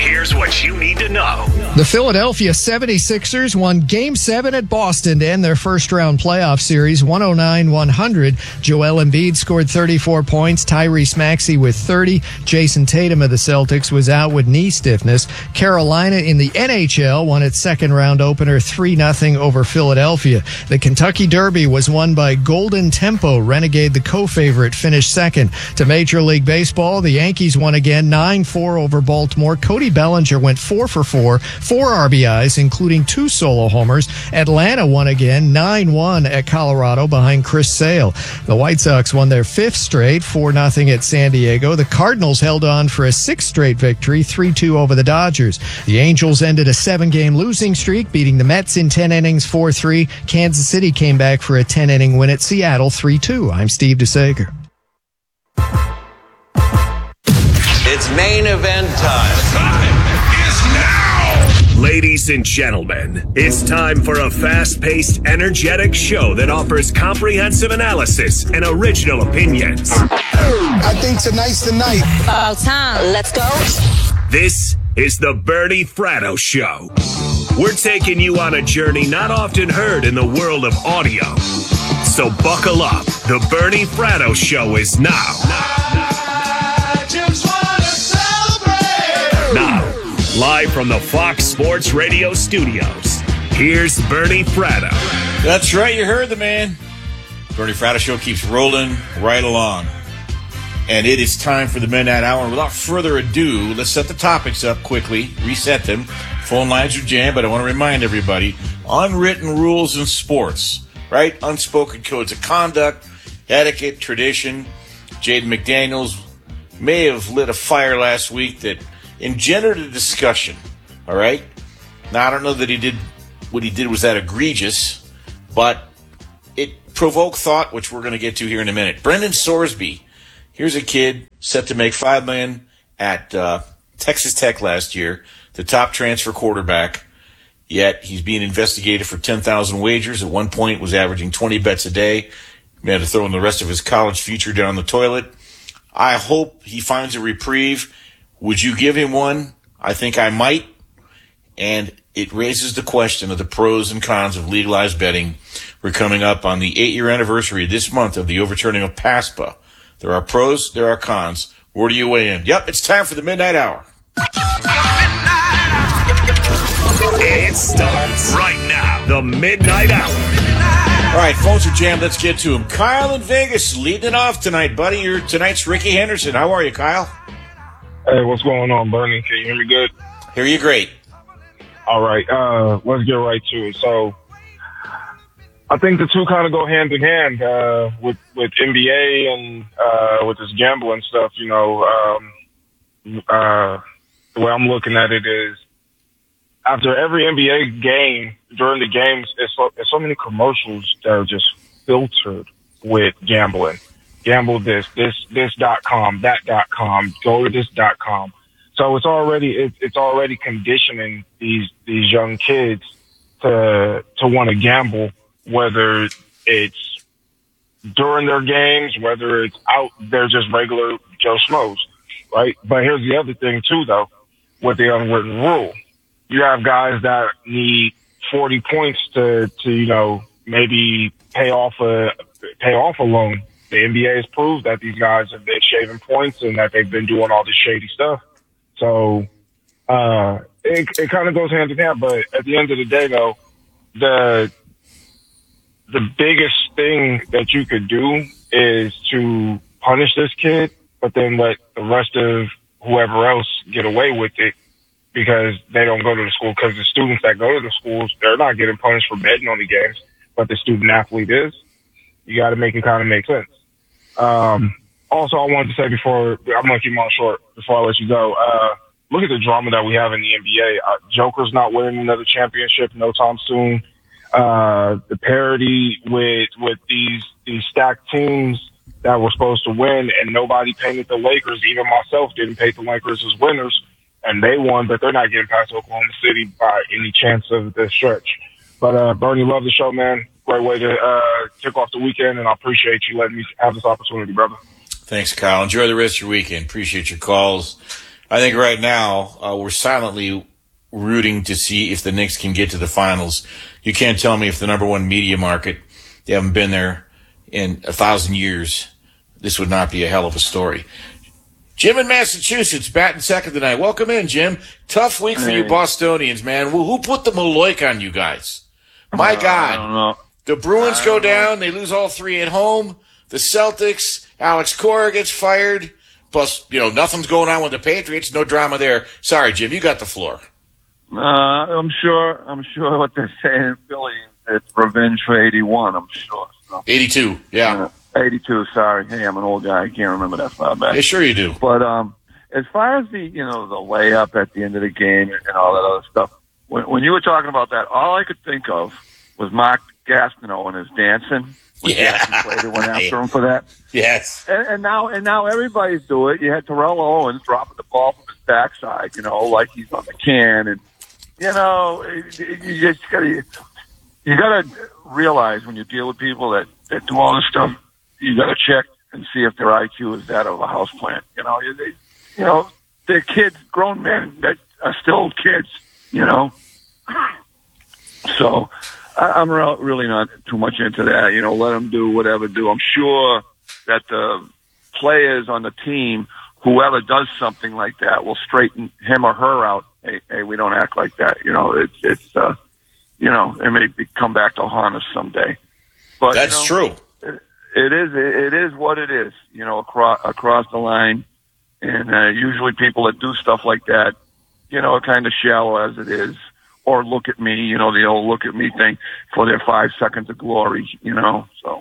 Here's what you need to know. The Philadelphia 76ers won Game 7 at Boston to end their first-round playoff series, 109-100. Joel Embiid scored 34 points, Tyrese Maxey with 30. Jason Tatum of the Celtics was out with knee stiffness. Carolina in the NHL won its second-round opener 3-0 over Philadelphia. The Kentucky Derby was won by Golden Tempo. Renegade, the co-favorite, finished second. To Major League Baseball, the Yankees won again 9-4 over Baltimore. Cody Bellinger went 4 for 4, 4 RBIs, including 2 solo homers. Atlanta won again 9-1 at Colorado behind Chris Sale. The White Sox won their 5th straight, 4-0 at San Diego. The Cardinals held on for a 6th straight victory, 3-2 over the Dodgers. The Angels ended a 7-game losing streak, beating the Mets in 10 innings, 4-3. Kansas City came back for a 10-inning win at Seattle, 3-2. I'm Steve DeSager. It's main event time. The time is now! Ladies and gentlemen, it's time for a fast-paced, energetic show that offers comprehensive analysis and original opinions. I think tonight's the night. About time. Let's go. This is the Bernie Fratto Show. We're taking you on a journey not often heard in the world of audio. So buckle up. The Bernie Fratto Show is now. Now, live from the Fox Sports Radio studios, here's Bernie Fratto. That's right, you heard the man. Bernie Fratto Show keeps rolling right along. And it is time for the Midnight Hour. And without further ado, let's set the topics up quickly, reset them. Phone lines are jammed, but I want to remind everybody, unwritten rules in sports, right? Unspoken codes of conduct, etiquette, tradition. Jaden McDaniels may have lit a fire last week that engendered a discussion, all right? Now, I don't know that what he did was that egregious, but it provoked thought, which we're going to get to here in a minute. Brendan Sorsby, here's a kid set to make $5 million at Texas Tech last year, the top transfer quarterback, yet he's being investigated for 10,000 wagers. At one point, was averaging 20 bets a day. He had to throw in the rest of his college future down the toilet. I hope he finds a reprieve. Would you give him one? I think I might. And it raises the question of the pros and cons of legalized betting. We're coming up on the 8-year anniversary this month of the overturning of PASPA. There are pros, there are cons. Where do you weigh in? Yep, it's time for the Midnight Hour. It starts right now. The Midnight Hour. All right, phones are jammed. Let's get to him. Kyle in Vegas leading it off tonight, buddy. You're tonight's Ricky Henderson. How are you, Kyle? Hey, what's going on, Bernie? Can you hear me good? Hear you great. All right, let's get right to it. So, I think the two kind of go hand in hand with NBA and with this gambling stuff. You know, the way I'm looking at it is, after every NBA game, during the games, there's so many commercials that are just filtered with gambling. Gamble this.com, that.com, go to this.com. So it's already conditioning these young kids to want to gamble, whether it's during their games, whether it's out, they're just regular Joe Schmoes, right? But here's the other thing too, though, with the unwritten rule. You have guys that need 40 points to you know, maybe pay off a loan. The NBA has proved that these guys have been shaving points and that they've been doing all this shady stuff. So, it kind of goes hand in hand, but at the end of the day, though, the biggest thing that you could do is to punish this kid, but then let the rest of whoever else get away with it because they don't go to the school. Because the students that go to the schools, they're not getting punished for betting on the games, but the student athlete is. You got to make it kind of make sense. Also, I wanted to say before, I'm going to keep on short before I let you go. Look at the drama that we have in the NBA. Joker's not winning another championship no time soon. The parity with these stacked teams that were supposed to win, and nobody painted the Lakers. Even myself didn't paint the Lakers as winners, and they won, but they're not getting past Oklahoma City by any chance of the stretch. But Bernie, love the show, man. Great way to kick off the weekend, and I appreciate you letting me have this opportunity, brother. Thanks, Kyle. Enjoy the rest of your weekend. Appreciate your calls. I think right now we're silently rooting to see if the Knicks can get to the finals. You can't tell me if the number one media market, they haven't been there in 1,000 years, this would not be a hell of a story. Jim in Massachusetts, batting second tonight. Welcome in, Jim. Tough week for you Bostonians, man. Who put the Maloik on you guys? My God. I don't know. The Bruins go down. They lose all three at home. The Celtics, Alex Cora gets fired. Plus, nothing's going on with the Patriots. No drama there. Sorry, Jim, you got the floor. I'm sure what they're saying in Philly, it's revenge for 81, I'm sure. So, 82, yeah. 82, sorry. Hey, I'm an old guy. I can't remember that far back. Yeah, sure you do. But as far as the layup at the end of the game and all that other stuff, when you were talking about that, all I could think of was Mark Gastineau and his dancing. Slater went after him for that. Yes. And now everybody's doing it. You had Terrell Owens dropping the ball from his backside, like he's on the can. And, you just gotta realize when you deal with people that do all this stuff, you gotta check and see if their IQ is that of a houseplant. They're kids, grown men that are still kids, So I'm really not too much into that. Let them do whatever do. I'm sure that the players on the team, whoever does something like that, will straighten him or her out. Hey, we don't act like that. It may come back to haunt us someday. But that's true. It is what it is. Across the line, and usually people that do stuff like that, are kind of shallow as it is. Or look at me, the old look at me thing for their 5 seconds of glory, So,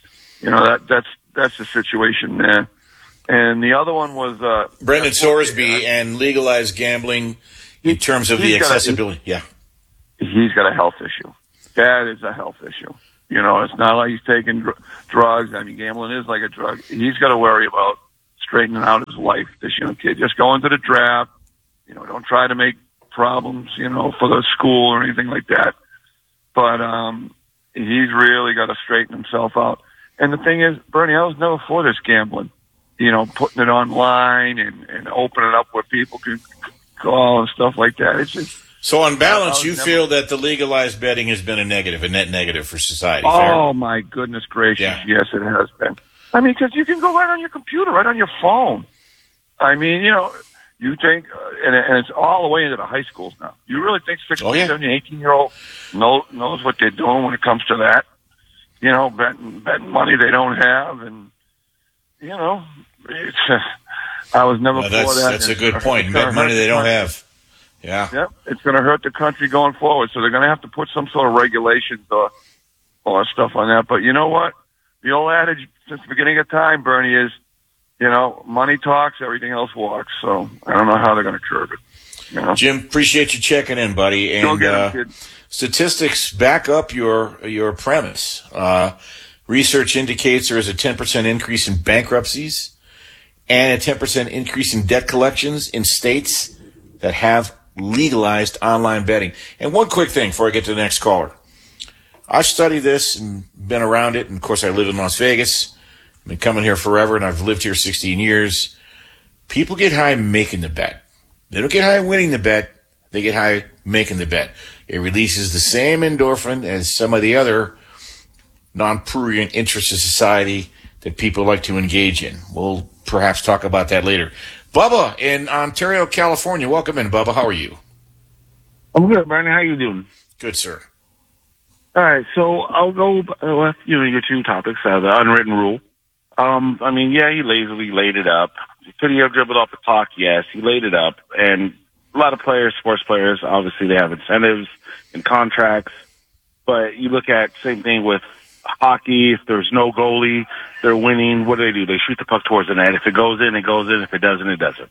that's the situation there. And the other one was Brendan Sorsby and legalized gambling in terms of the accessibility. He's got a health issue. That is a health issue. It's not like he's taking drugs. I mean, gambling is like a drug. He's got to worry about straightening out his life. This young kid, just go into the draft. Don't try to make problems, for the school or anything like that. But he's really got to straighten himself out. And the thing is, Bernie, I was never for this gambling. Putting it online and opening it up where people can call and stuff like that. It's just. So on balance, you feel that the legalized betting has been a net negative for society. Oh, my goodness gracious. Yeah. Yes, it has been. I mean, because you can go right on your computer, right on your phone. I mean, you think, and it's all the way into the high schools now. You really think 16, 17, 18-year-old knows what they're doing when it comes to that? Betting money they don't have. And, it's, I was never for that. That's a good point. Bet money they don't have. Yeah. Yep. It's going to hurt the country going forward. So they're going to have to put some sort of regulations or stuff on that. But you know what? The old adage since the beginning of time, Bernie, is, money talks, everything else walks. So I don't know how they're going to curb it. Jim, appreciate you checking in, buddy. And statistics back up your premise. Research indicates there is a 10% increase in bankruptcies and a 10% increase in debt collections in states that have legalized online betting. And one quick thing before I get to the next caller. I've studied this and been around it, and of course I live in Las Vegas. I've been coming here forever, and I've lived here 16 years. People get high making the bet. They don't get high winning the bet. They get high making the bet. It releases the same endorphin as some of the other non-prurient interests of society that people like to engage in. We'll perhaps talk about that later. Bubba in Ontario, California. Welcome in, Bubba. How are you? I'm good, Bernie. How you doing? Good, sir. All right, so I'll go with your two topics. The unwritten rule. He lazily laid it up. Could he have dribbled off the clock? Yes, he laid it up. And a lot of players, sports players, obviously they have incentives and contracts. But you look at same thing with hockey. If there's no goalie, they're winning. What do? They shoot the puck towards the net. If it goes in, it goes in. If it doesn't, it doesn't.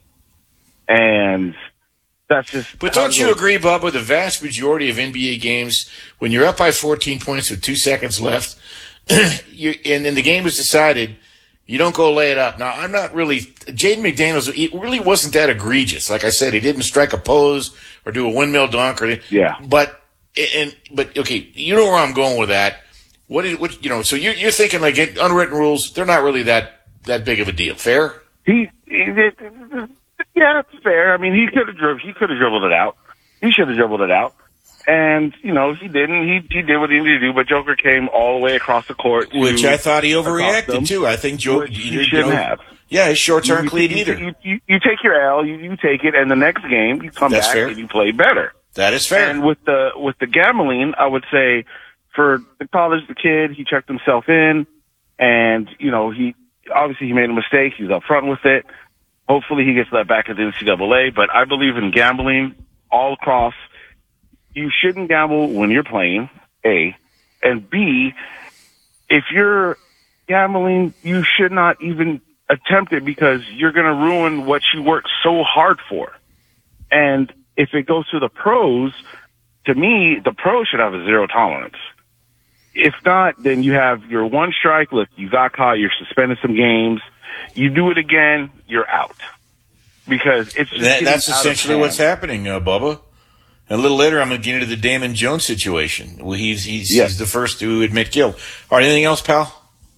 And that's just. But don't you agree, Bubba? The vast majority of NBA games, when you're up by 14 points with 2 seconds left, and the game is decided, you don't go lay it up. Now, I'm not really. Jaden McDaniels, it really wasn't that egregious. Like I said, he didn't strike a pose or do a windmill dunk But okay, you know where I'm going with that. So you're thinking like unwritten rules, they're not really that big of a deal. Fair? The Yeah, that's fair. I mean, he could have dribbled it out. He should have dribbled it out. And, you know, he didn't. He did what he needed to do, but Joker came all the way across the court. Which I thought he overreacted, too. I think Joker... He shouldn't have. Yeah, his shorts aren't clean either. You take your L, you take it, and the next game, you come back and you play better. That is fair. And with the gambling, I would say for the kid, he checked himself in, and, you know, he made a mistake. He's up front with it. Hopefully he gets that back at the NCAA, but I believe in gambling all across. You shouldn't gamble when you're playing, A. And B, if you're gambling, you should not even attempt it because you're going to ruin what you worked so hard for. And if it goes to the pros, to me, the pros should have a zero tolerance. If not, then you have your one strike. Look, you got caught. You're suspended some games. You do it again, you're out. Because it's just that's essentially what's happening, Bubba. And a little later, I'm going to get into the Damon Jones situation. Well, he's the first to admit guilt. All right, anything else, pal?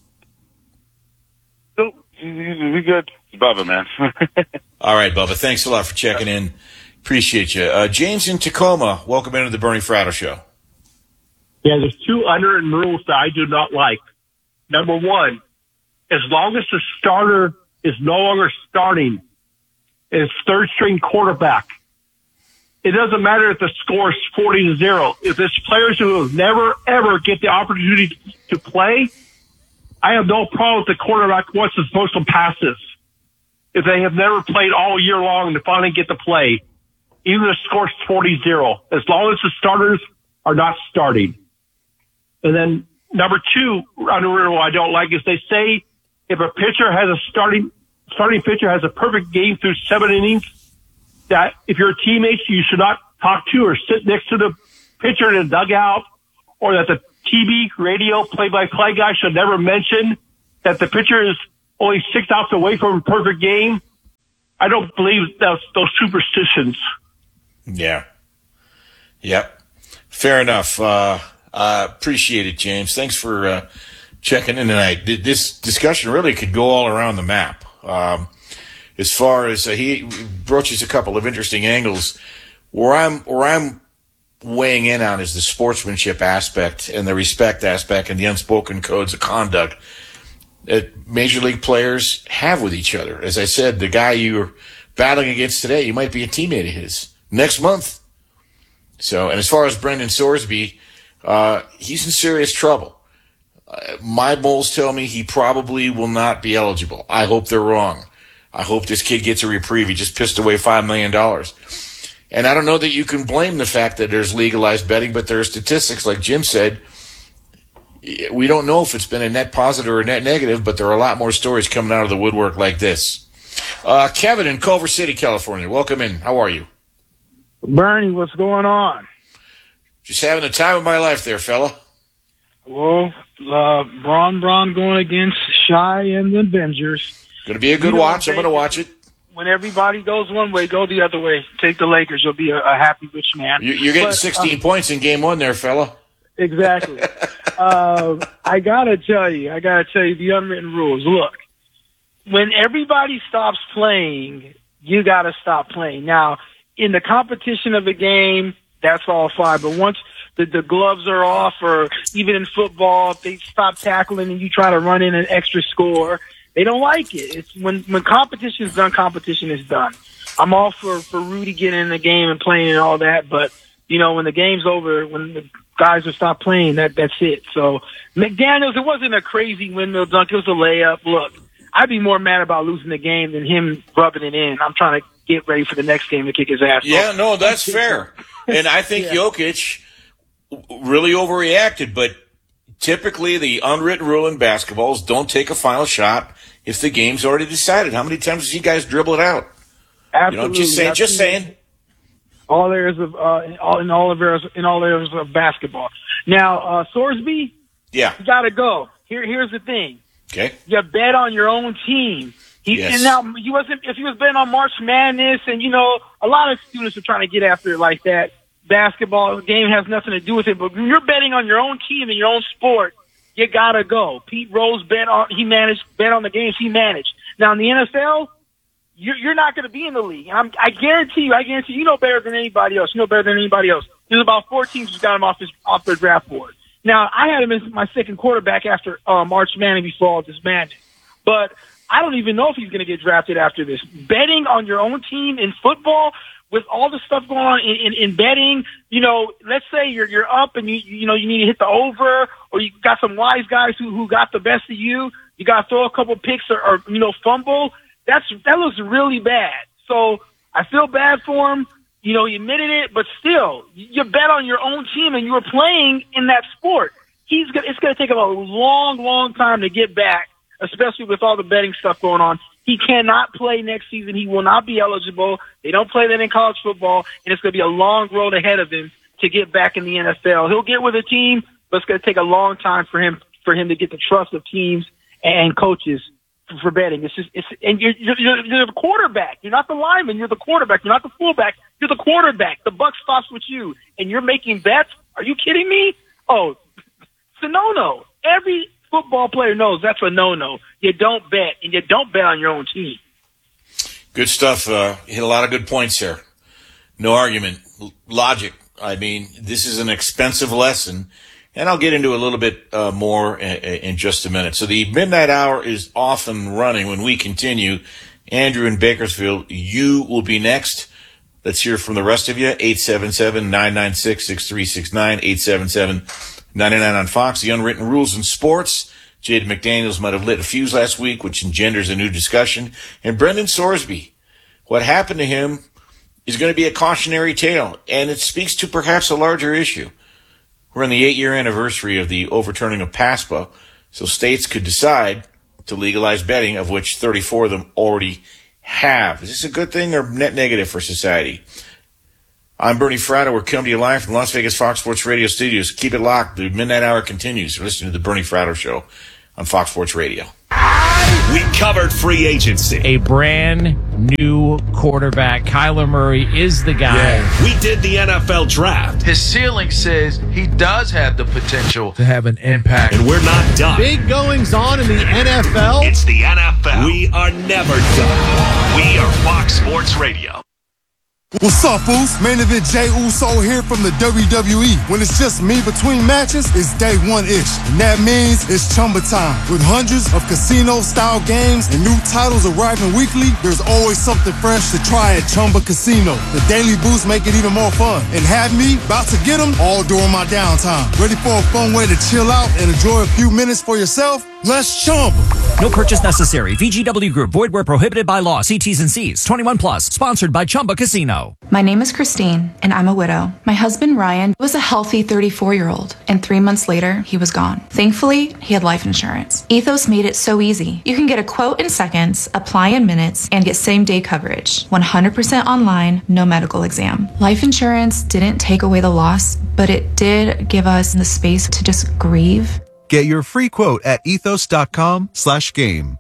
Nope. We good. Bubba, man. All right, Bubba. Thanks a lot for checking in. Appreciate you. James in Tacoma, welcome into the Bernie Fratto Show. Yeah, there's two unwritten rules that I do not like. Number one, as long as the starter is no longer starting, is third-string quarterback, it doesn't matter if the score is 40-0. If it's players who have never, ever get the opportunity to play, I have no problem with the quarterback once the postal passes. If they have never played all year long to finally get to play, even if the score is 40-0, as long as the starters are not starting. And then number two, under rule I don't like is they say if a pitcher has a starting pitcher has a perfect game through 7 innings, that if you're teammates, you should not talk to or sit next to the pitcher in a dugout, or that the TV, radio, play-by-play guy should never mention that the pitcher is only 6 outs away from a perfect game. I don't believe those superstitions. Yeah. Yep. Fair enough. Appreciate it, James. Thanks for checking in tonight. This discussion really could go all around the map. As far as he broaches a couple of interesting angles, where I'm weighing in on is the sportsmanship aspect and the respect aspect and the unspoken codes of conduct that major league players have with each other. As I said, the guy you're battling against today, you might be a teammate of his next month. So, and as far as Brendan Sorsby, he's in serious trouble. My moles tell me he probably will not be eligible. I hope they're wrong. I hope this kid gets a reprieve. He just pissed away $5 million. And I don't know that you can blame the fact that there's legalized betting, but there are statistics, like Jim said. We don't know if it's been a net positive or a net negative, but there are a lot more stories coming out of the woodwork like this. Kevin in Culver City, California. Welcome in. How are you? Bernie, what's going on? Just having the time of my life there, fella. Well, Braun going against Shy and the Avengers. Going to be a good watch. I'm going to watch it. When everybody goes one way, go the other way. Take the Lakers. You'll be a happy rich man. You're getting 16 points in game one there, fella. Exactly. I got to tell you the unwritten rules. Look, when everybody stops playing, you got to stop playing. Now, in the competition of a game, that's all fine. But once the gloves are off, or even in football, if they stop tackling and you try to run in an extra score, they don't like it. It's when competition is done, competition is done. I'm all for Rudy getting in the game and playing and all that, but you know, when the game's over, when the guys will stop playing, that's it. So McDaniels, it wasn't a crazy windmill dunk, it was a layup. Look, I'd be more mad about losing the game than him rubbing it in. I'm trying to get ready for the next game to kick his ass. Yeah, no, that's fair. And I think Jokic really overreacted, but typically the unwritten rule in basketball is don't take a final shot if the game's already decided. How many times have you guys dribble it out? Absolutely. You know, just saying. All areas of in all areas of basketball. Now, Sorsby, you gotta go. Here's the thing. Okay. You bet on your own team. And now if he was betting on March Madness, and you know, a lot of students are trying to get after it like that. Basketball game has nothing to do with it, but when you're betting on your own team and your own sport, you gotta go. Pete Rose bet on the games he managed. Now in the NFL, you're not going to be in the league. And I guarantee you know better than anybody else. There's about 4 teams who got him off their draft board. Now, I had him as my second quarterback after March Manning before all this magic. But I don't even know if he's going to get drafted after this. Betting on your own team in football with all the stuff going on in betting, let's say you're up and you need to hit the over, or you got some wise guys who got the best of you. You got to throw a couple picks or fumble. That looks really bad. So I feel bad for him. He admitted it, but still, you bet on your own team and you were playing in that sport. It's going to take him a long, long time to get back, especially with all the betting stuff going on. He cannot play next season. He will not be eligible. They don't play that in college football, and it's going to be a long road ahead of him to get back in the NFL. He'll get with a team, but it's going to take a long time for him to get the trust of teams and coaches for betting. And you're the quarterback. You're not the lineman. You're the quarterback. You're not the fullback. You're the quarterback. The buck stops with you, and you're making bets. Are you kidding me? Oh, it's a no-no. Every football player knows that's a no-no. You don't bet, and you don't bet on your own team. Good stuff. Hit a lot of good points there. No argument. Logic. I mean, this is an expensive lesson. And I'll get into a little bit more in just a minute. So the midnight hour is off and running when we continue. Andrew in Bakersfield, you will be next. Let's hear from the rest of you. 877-996-6369, 877-99 on Fox. The unwritten rules in sports. Jaden McDaniels might have lit a fuse last week, which engenders a new discussion. And Brendan Sorsby, what happened to him is going to be a cautionary tale, and it speaks to perhaps a larger issue. We're on the 8-year anniversary of the overturning of PASPA, so states could decide to legalize betting, of which 34 of them already have. Is this a good thing or net negative for society? I'm Bernie Fratto. We're coming to you live from Las Vegas Fox Sports Radio studios. Keep it locked. The midnight hour continues. You're listening to the Bernie Fratto Show on Fox Sports Radio. We covered free agency. A brand new quarterback. Kyler Murray is the guy. Yeah. We did the NFL draft. His ceiling says he does have the potential to have an impact. And we're not done. Big goings on in the NFL. It's the NFL. We are never done. We are Fox Sports Radio. What's up, Foos? Main event Jey Uso here from the WWE. When it's just me between matches, it's day one-ish. And that means it's Chumba time. With hundreds of casino-style games and new titles arriving weekly, there's always something fresh to try at Chumba Casino. The daily boosts make it even more fun. And have me about to get them all during my downtime. Ready for a fun way to chill out and enjoy a few minutes for yourself? Let's Chumba. No purchase necessary. VGW Group. Void where prohibited by law. See T's and C's. 21 plus. Sponsored by Chumba Casino. My name is Christine, and I'm a widow. My husband, Ryan, was a healthy 34-year-old, and 3 months later, he was gone. Thankfully, he had life insurance. Ethos made it so easy. You can get a quote in seconds, apply in minutes, and get same-day coverage. 100% online, no medical exam. Life insurance didn't take away the loss, but it did give us the space to just grieve. Get your free quote at ethos.com/game.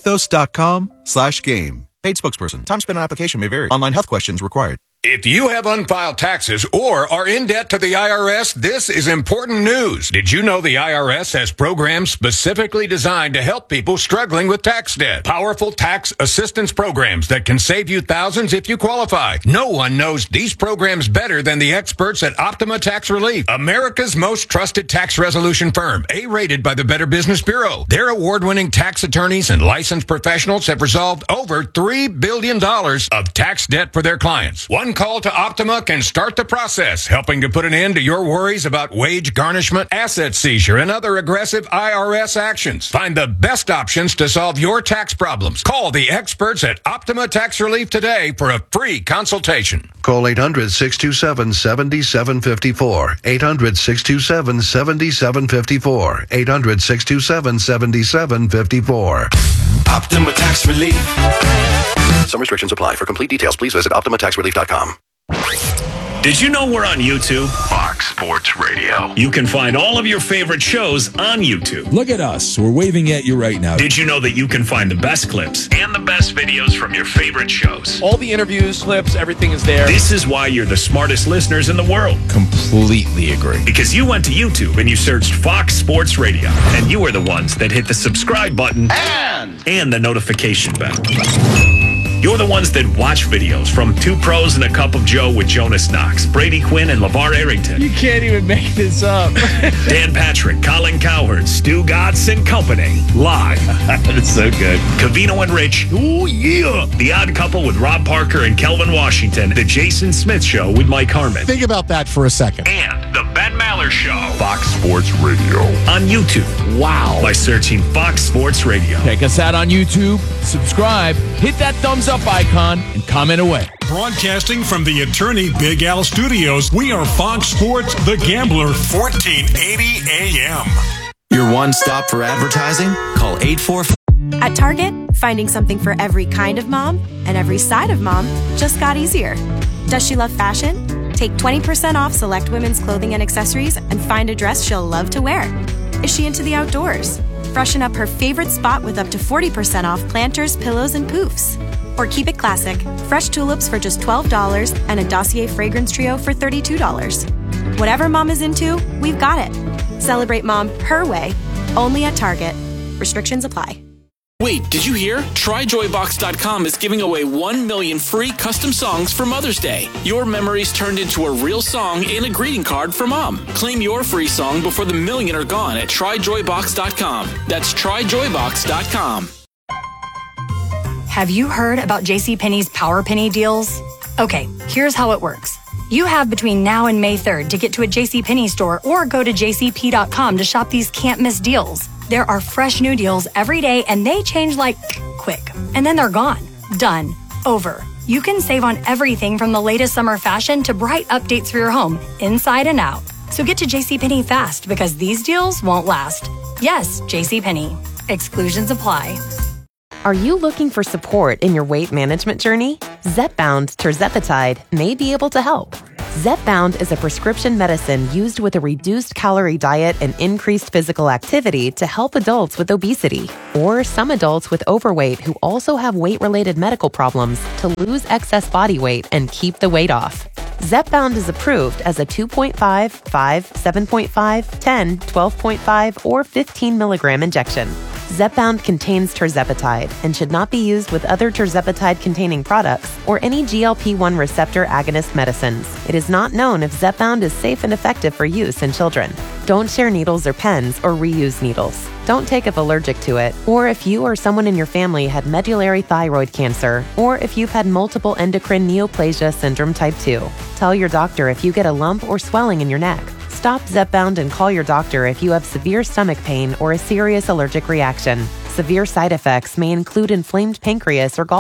Ethos.com/game. Paid spokesperson. Time spent on application may vary. Online health questions required. If you have unfiled taxes or are in debt to the IRS, this is important news. Did you know the IRS has programs specifically designed to help people struggling with tax debt? Powerful tax assistance programs that can save you thousands if you qualify. No one knows these programs better than the experts at Optima Tax Relief, America's most trusted tax resolution firm, A-rated by the Better Business Bureau. Their award-winning tax attorneys and licensed professionals have resolved over $3 billion of tax debt for their clients. One call to Optima can start the process, helping to put an end to your worries about wage garnishment, asset seizure, and other aggressive IRS actions. Find the best options to solve your tax problems. Call the experts at Optima Tax Relief today for a free consultation. Call 800-627-7754. 800-627-7754. 800-627-7754. Optima Tax Relief. Some restrictions apply. For complete details, please visit OptimaTaxRelief.com. Did you know we're on YouTube? Fox Sports Radio. You can find all of your favorite shows on YouTube. Look at us. We're waving at you right now. Did you know that you can find the best clips and the best videos from your favorite shows? All the interviews, clips, everything is there. This is why you're the smartest listeners in the world. Completely agree. Because you went to YouTube and you searched Fox Sports Radio. And you were the ones that hit the subscribe button and the notification bell. You're the ones that watch videos from Two Pros and a Cup of Joe with Jonas Knox, Brady Quinn, and LeVar Arrington. You can't even make this up. Dan Patrick, Colin Cowherd, Stu Gatz and company. Live. That's so good. Covino and Rich. Ooh, yeah. The Odd Couple with Rob Parker and Kelvin Washington. The Jason Smith Show with Mike Harmon. Think about that for a second. And the Ben Maller Show. Fox Sports Radio. On YouTube. Wow. By searching Fox Sports Radio. Check us out on YouTube. Subscribe. Hit that thumbs up icon and comment away. Broadcasting from the Attorney Big Al Studios, we are Fox Sports The Gambler, 1480 AM. Your one stop for advertising? Call 844. At Target, finding something for every kind of mom and every side of mom just got easier. Does she love fashion? Take 20% off select women's clothing and accessories and find a dress she'll love to wear. Is she into the outdoors? Freshen up her favorite spot with up to 40% off planters, pillows, and poofs. Or keep it classic. Fresh tulips for just $12 and a Dossier fragrance trio for $32. Whatever mom is into, we've got it. Celebrate mom her way, only at Target. Restrictions apply. Wait, did you hear? TryJoyBox.com is giving away 1 million free custom songs for Mother's Day. Your memories turned into a real song and a greeting card for mom. Claim your free song before the million are gone at TryJoyBox.com. That's TryJoyBox.com. Have you heard about JCPenney's Power Penny deals? Okay, here's how it works. You have between now and May 3rd to get to a JCPenney store or go to jcp.com to shop these can't-miss deals. There are fresh new deals every day, and they change like quick. And then they're gone. Done. Over. You can save on everything from the latest summer fashion to bright updates for your home, inside and out. So get to JCPenney fast because these deals won't last. Yes, JCPenney. Exclusions apply. Are you looking for support in your weight management journey? Zepbound tirzepatide may be able to help. Zepbound is a prescription medicine used with a reduced calorie diet and increased physical activity to help adults with obesity or some adults with overweight who also have weight-related medical problems to lose excess body weight and keep the weight off. Zepbound is approved as a 2.5, 5, 7.5, 10, 12.5, or 15 milligram injection. Zepbound contains tirzepatide and should not be used with other tirzepatide-containing products or any GLP-1 receptor agonist medicines. It is not known if Zepbound is safe and effective for use in children. Don't share needles or pens or reuse needles. Don't take if allergic to it, or if you or someone in your family had medullary thyroid cancer, or if you've had multiple endocrine neoplasia syndrome type 2. Tell your doctor if you get a lump or swelling in your neck. Stop Zepbound and call your doctor if you have severe stomach pain or a serious allergic reaction. Severe side effects may include inflamed pancreas or gallbladder